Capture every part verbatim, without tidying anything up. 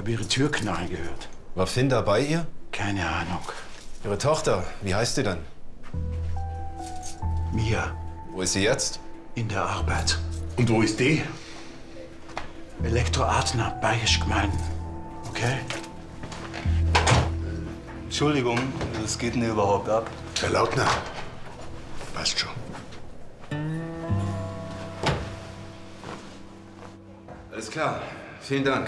habe Ihre Tür knallen gehört. War Finn da bei ihr? Keine Ahnung. Ihre Tochter, wie heißt sie denn? Mia, Wo ist sie jetzt? in der Arbeit. Und wo ist die? Elektroartner, Bayerisch Gemeinden. Okay? Entschuldigung, was geht denn hier überhaupt ab? Herr Lautner. Passt schon. Alles klar, vielen Dank.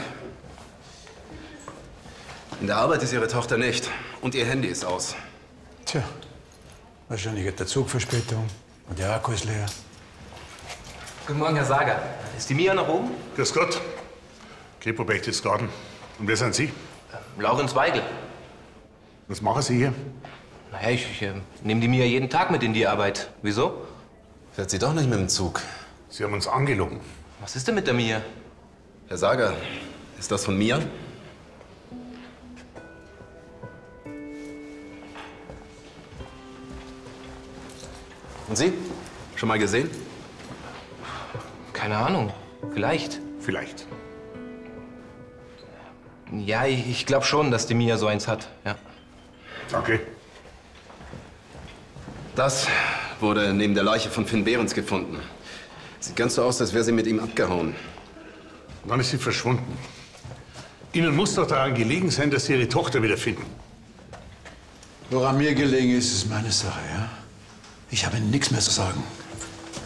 In der Arbeit ist Ihre Tochter nicht und ihr Handy ist aus. Tja, wahrscheinlich hat der Zug Verspätung und der Akku ist leer. Guten Morgen, Herr Sager. Ist die Mia nach oben? Grüß Gott. Kripo Berchtesgaden. Und wer sind Sie? Laurenz Weigel. Was machen Sie hier? Naja, ich, ich äh, nehme die Mia jeden Tag mit in die Arbeit. Wieso? Fährt sie doch nicht mit dem Zug. Sie haben uns angelogen. Was ist denn mit der Mia? Herr Sager, ist das von Mia? Und Sie? Schon mal gesehen? Keine Ahnung. Vielleicht. Vielleicht. Ja, ich, ich glaube schon, dass die Mia so eins hat. Ja. Okay. Das wurde neben der Leiche von Finn Behrens gefunden. Sieht ganz so aus, als wäre sie mit ihm abgehauen. Und dann ist sie verschwunden. Ihnen muss doch daran gelegen sein, dass Sie Ihre Tochter wiederfinden. Woran mir gelegen ist, ist meine Sache, ja? Ich habe nichts mehr zu sagen.